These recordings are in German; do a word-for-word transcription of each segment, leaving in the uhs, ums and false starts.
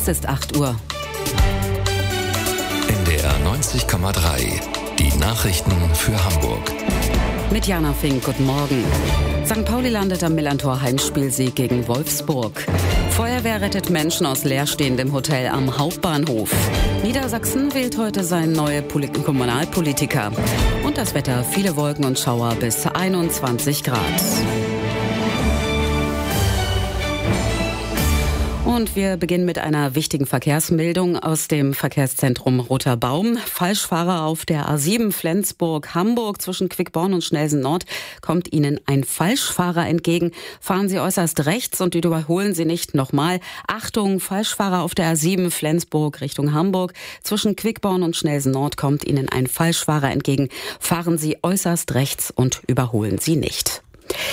Es ist acht Uhr. N D R neunzig Komma drei. Die Nachrichten für Hamburg. Mit Jana Fink, guten Morgen. Sankt Pauli landet am Millantor-Heimspielsieg gegen Wolfsburg. Feuerwehr rettet Menschen aus leerstehendem Hotel am Hauptbahnhof. Niedersachsen wählt heute seinen neuen Poli- Kommunalpolitiker. Und das Wetter, viele Wolken und Schauer bis einundzwanzig Grad. Und wir beginnen mit einer wichtigen Verkehrsmeldung aus dem Verkehrszentrum Roter Baum. Falschfahrer auf der A sieben Flensburg-Hamburg zwischen Quickborn und Schnelsen-Nord kommt Ihnen ein Falschfahrer entgegen. Fahren Sie äußerst rechts und überholen Sie nicht nochmal. Achtung, Falschfahrer auf der A sieben Flensburg Richtung Hamburg. Zwischen Quickborn und Schnelsen-Nord kommt Ihnen ein Falschfahrer entgegen. Fahren Sie äußerst rechts und überholen Sie nicht.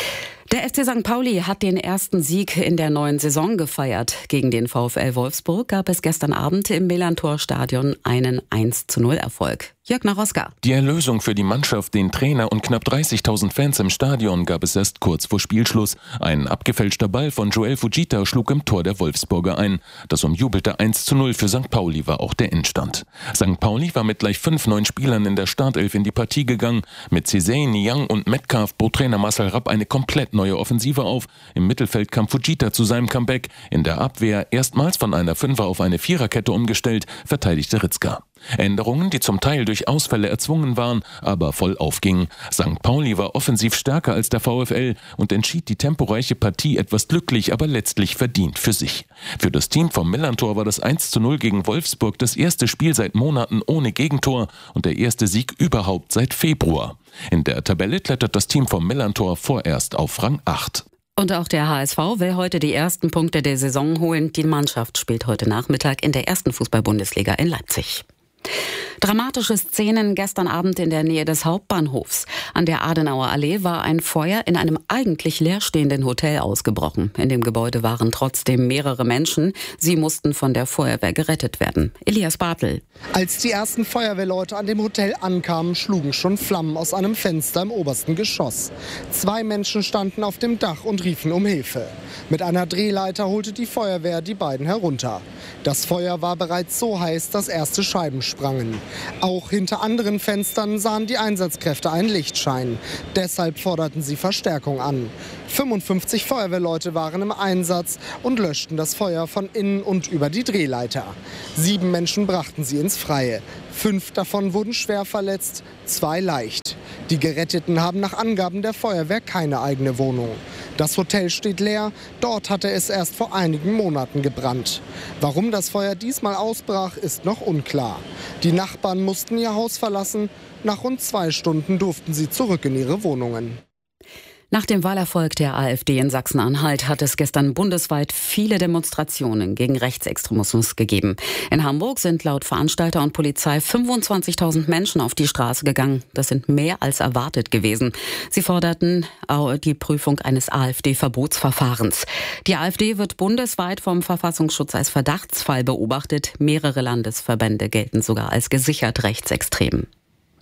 Der F C Sankt Pauli hat den ersten Sieg in der neuen Saison gefeiert. Gegen den VfL Wolfsburg gab es gestern Abend im Millantor-Stadion einen eins zu null Erfolg. Jörg Naroska. Die Erlösung für die Mannschaft, den Trainer und knapp dreißigtausend Fans im Stadion gab es erst kurz vor Spielschluss. Ein abgefälschter Ball von Joel Fujita schlug im Tor der Wolfsburger ein. Das umjubelte eins zu null für Sankt Pauli war auch der Endstand. Sankt Pauli war mit gleich fünf neuen Spielern in der Startelf in die Partie gegangen. Mit Cizey, Niang und Metcalf bot Trainer Marcel Rapp eine komplett neue Offensive auf. Im Mittelfeld kam Fujita zu seinem Comeback. In der Abwehr, erstmals von einer Fünfer auf eine Viererkette umgestellt, verteidigte Ritzka. Änderungen, die zum Teil durch Ausfälle erzwungen waren, aber voll aufgingen. Sankt Pauli war offensiv stärker als der VfL und entschied die temporeiche Partie etwas glücklich, aber letztlich verdient für sich. Für das Team vom Millantor war das eins zu null gegen Wolfsburg das erste Spiel seit Monaten ohne Gegentor und der erste Sieg überhaupt seit Februar. In der Tabelle klettert das Team vom Millantor vorerst auf Rang acht. Und auch der H S V will heute die ersten Punkte der Saison holen. Die Mannschaft spielt heute Nachmittag in der ersten Fußball-Bundesliga in Leipzig. Dramatische Szenen gestern Abend in der Nähe des Hauptbahnhofs. An der Adenauer Allee war ein Feuer in einem eigentlich leerstehenden Hotel ausgebrochen. In dem Gebäude waren trotzdem mehrere Menschen. Sie mussten von der Feuerwehr gerettet werden. Elias Bartel. Als die ersten Feuerwehrleute an dem Hotel ankamen, schlugen schon Flammen aus einem Fenster im obersten Geschoss. Zwei Menschen standen auf dem Dach und riefen um Hilfe. Mit einer Drehleiter holte die Feuerwehr die beiden herunter. Das Feuer war bereits so heiß, dass erste Scheiben sprangen. Auch hinter anderen Fenstern sahen die Einsatzkräfte einen Lichtschein. Deshalb forderten sie Verstärkung an. fünfundfünfzig Feuerwehrleute waren im Einsatz und löschten das Feuer von innen und über die Drehleiter. Sieben Menschen brachten sie ins Freie. Fünf davon wurden schwer verletzt, zwei leicht. Die Geretteten haben nach Angaben der Feuerwehr keine eigene Wohnung. Das Hotel steht leer, dort hatte es erst vor einigen Monaten gebrannt. Warum das Feuer diesmal ausbrach, ist noch unklar. Die Nachbarn mussten ihr Haus verlassen, nach rund zwei Stunden durften sie zurück in ihre Wohnungen. Nach dem Wahlerfolg der AfD in Sachsen-Anhalt hat es gestern bundesweit viele Demonstrationen gegen Rechtsextremismus gegeben. In Hamburg sind laut Veranstalter und Polizei fünfundzwanzigtausend Menschen auf die Straße gegangen. Das sind mehr als erwartet gewesen. Sie forderten die Prüfung eines AfD-Verbotsverfahrens. Die AfD wird bundesweit vom Verfassungsschutz als Verdachtsfall beobachtet. Mehrere Landesverbände gelten sogar als gesichert rechtsextrem.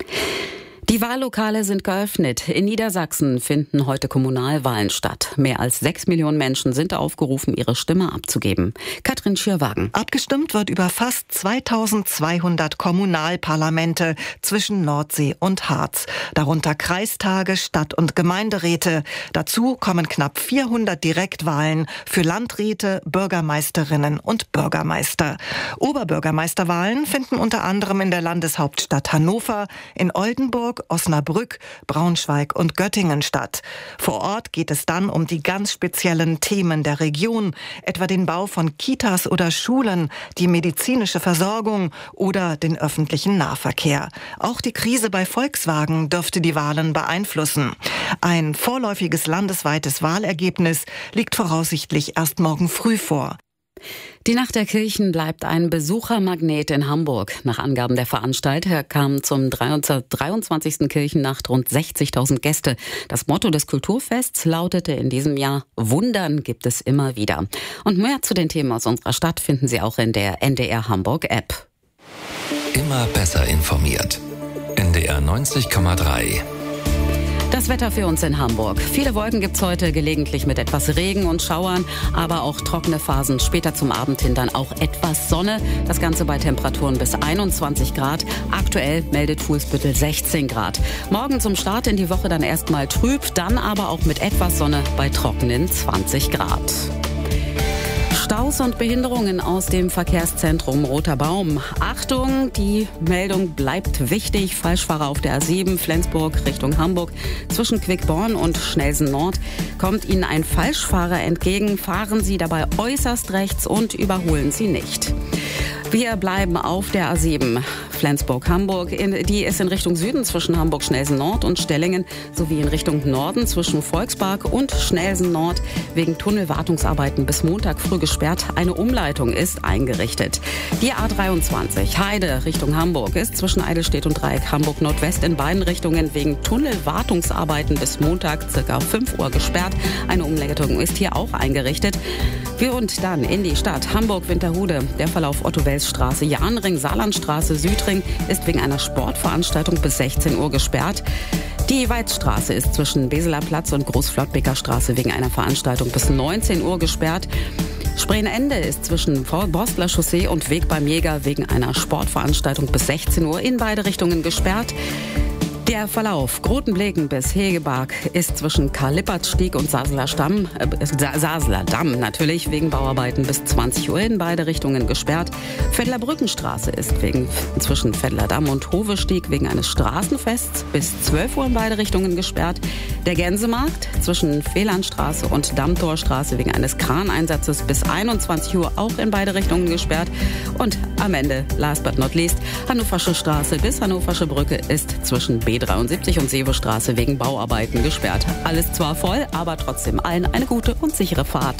Die Wahllokale sind geöffnet. In Niedersachsen finden heute Kommunalwahlen statt. Mehr als sechs Millionen Menschen sind aufgerufen, ihre Stimme abzugeben. Katrin Schierwagen. Abgestimmt wird über fast zweitausendzweihundert Kommunalparlamente zwischen Nordsee und Harz. Darunter Kreistage, Stadt- und Gemeinderäte. Dazu kommen knapp vierhundert Direktwahlen für Landräte, Bürgermeisterinnen und Bürgermeister. Oberbürgermeisterwahlen finden unter anderem in der Landeshauptstadt Hannover, in Oldenburg, Osnabrück, Braunschweig und Göttingen statt. Vor Ort geht es dann um die ganz speziellen Themen der Region, etwa den Bau von Kitas oder Schulen, die medizinische Versorgung oder den öffentlichen Nahverkehr. Auch die Krise bei Volkswagen dürfte die Wahlen beeinflussen. Ein vorläufiges landesweites Wahlergebnis liegt voraussichtlich erst morgen früh vor. Die Nacht der Kirchen bleibt ein Besuchermagnet in Hamburg. Nach Angaben der Veranstalter kamen zum dreiundzwanzigsten Kirchennacht rund sechzigtausend Gäste. Das Motto des Kulturfests lautete in diesem Jahr: Wundern gibt es immer wieder. Und mehr zu den Themen aus unserer Stadt finden Sie auch in der N D R Hamburg App. Immer besser informiert. N D R neunzig Komma drei. Das Wetter für uns in Hamburg. Viele Wolken gibt's heute, gelegentlich mit etwas Regen und Schauern, aber auch trockene Phasen. Später zum Abend hin dann auch etwas Sonne. Das Ganze bei Temperaturen bis einundzwanzig Grad. Aktuell meldet Fuhlsbüttel sechzehn Grad. Morgen zum Start in die Woche dann erstmal trüb, dann aber auch mit etwas Sonne bei trockenen zwanzig Grad. Staus und Behinderungen aus dem Verkehrszentrum Roter Baum. Achtung, die Meldung bleibt wichtig. Falschfahrer auf der A sieben Flensburg Richtung Hamburg. Zwischen Quickborn und Schnelsen Nord kommt Ihnen ein Falschfahrer entgegen. Fahren Sie dabei äußerst rechts und überholen Sie nicht. Wir bleiben auf der A sieben Flensburg-Hamburg. Die ist in Richtung Süden zwischen Hamburg-Schnelsen-Nord und Stellingen sowie in Richtung Norden zwischen Volkspark und Schnelsen-Nord wegen Tunnelwartungsarbeiten bis Montag früh gesperrt. Eine Umleitung ist eingerichtet. Die A dreiundzwanzig Heide Richtung Hamburg ist zwischen Eidelstedt und Dreieck Hamburg-Nordwest in beiden Richtungen wegen Tunnelwartungsarbeiten bis Montag ca. fünf Uhr gesperrt. Eine Umleitung ist hier auch eingerichtet. Wir und dann in die Stadt Hamburg-Winterhude. Der Verlauf Otto-Wels-Straße, Jahnring, Saarlandstraße, Südring ist wegen einer Sportveranstaltung bis sechzehn Uhr gesperrt. Die Weizstraße ist zwischen Beseler Platz und Großflottbeker Straße wegen einer Veranstaltung bis neunzehn Uhr gesperrt. Spreeende ist zwischen Borstler Chaussee und Weg beim Jäger wegen einer Sportveranstaltung bis sechzehn Uhr in beide Richtungen gesperrt. Der Verlauf Grotenbleken bis Hegebark ist zwischen Karl-Lippert-Stieg und Sasler Stamm, äh, Sasler Damm natürlich wegen Bauarbeiten bis zwanzig Uhr in beide Richtungen gesperrt. Veddler-Brückenstraße ist wegen zwischen Veddler Damm und Hovestieg wegen eines Straßenfests bis zwölf Uhr in beide Richtungen gesperrt. Der Gänsemarkt zwischen Fehlernstraße und Dammtorstraße wegen eines Kraneinsatzes bis einundzwanzig Uhr auch in beide Richtungen gesperrt. Und am Ende, last but not least, Hannoversche Straße bis Hannoversche Brücke ist zwischen B dreiundsiebzig und Seevestraße wegen Bauarbeiten gesperrt. Alles zwar voll, aber trotzdem allen eine gute und sichere Fahrt.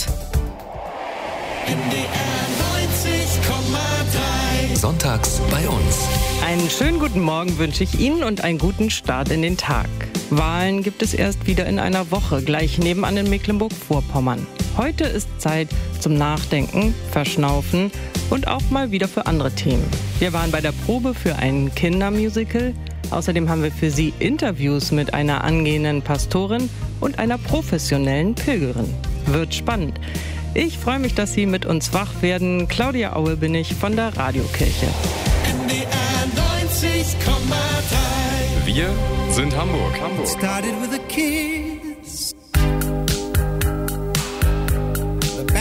N D R neunzig Komma drei. Sonntags bei uns. Einen schönen guten Morgen wünsche ich Ihnen und einen guten Start in den Tag. Wahlen gibt es erst wieder in einer Woche, gleich nebenan in Mecklenburg-Vorpommern. Heute ist Zeit zum Nachdenken, Verschnaufen und auch mal wieder für andere Themen. Wir waren bei der Probe für ein Kindermusical. Außerdem haben wir für Sie Interviews mit einer angehenden Pastorin und einer professionellen Pilgerin. Wird spannend. Ich freue mich, dass Sie mit uns wach werden. Claudia Aue bin ich von der Radiokirche. N D R neunzig Komma drei. Wir sind Hamburg. Hamburg. Started with a kid.